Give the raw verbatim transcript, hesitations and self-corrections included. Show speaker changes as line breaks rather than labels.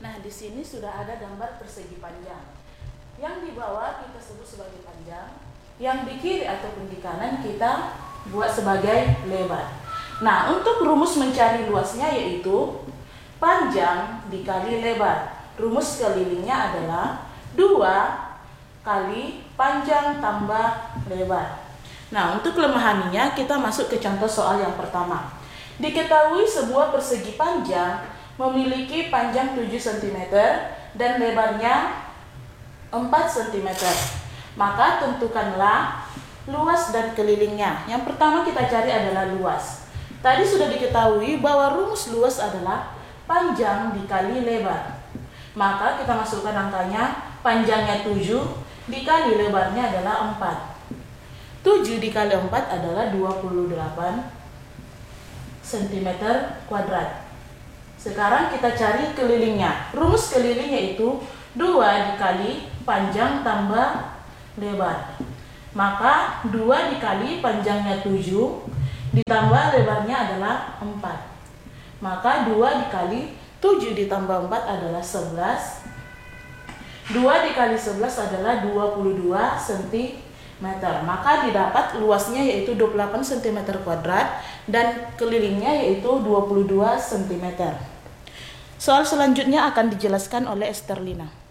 Nah, di sini sudah ada gambar persegi panjang. Yang di bawah kita sebut sebagai panjang, yang di kiri ataupun di kanan kita buat sebagai lebar. Nah, untuk rumus mencari luasnya yaitu panjang dikali lebar. Rumus kelilingnya adalah dua kali panjang tambah lebar. Nah, untuk kelemahannya kita masuk ke contoh soal yang pertama. Diketahui sebuah persegi panjang memiliki panjang tujuh sentimeter dan lebarnya empat sentimeter. Maka tentukanlah luas dan kelilingnya. Yang pertama kita cari adalah luas. Tadi sudah diketahui bahwa rumus luas adalah panjang dikali lebar. Maka kita masukkan angkanya, panjangnya tujuh dikali lebarnya adalah empat. tujuh dikali empat adalah dua puluh delapan sentimeter kuadrat. Sekarang kita cari kelilingnya. Rumus kelilingnya itu dua dikali panjang tambah lebar. Maka dua dikali panjangnya tujuh ditambah lebarnya adalah empat. Maka dua dikali tujuh ditambah empat adalah sebelas. dua dikali sebelas adalah dua puluh dua sentimeter. Maka didapat luasnya yaitu dua puluh delapan sentimeter kuadrat dan kelilingnya yaitu dua puluh dua sentimeter. Soal selanjutnya akan dijelaskan oleh Esterlina.